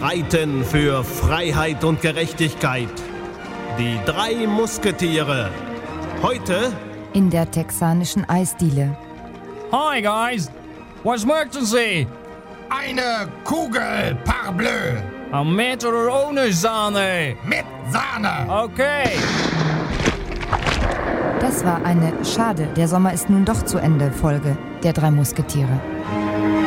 streiten für Freiheit und Gerechtigkeit. Die 3 Musketiere. Heute in der texanischen Eisdiele. Hi guys, was möchten Sie? Eine Kugel, parbleu. Mit oder ohne Sahne? Mit Sahne. Okay. Das war eine Schade, der Sommer ist nun doch zu Ende Folge der 3 Musketiere.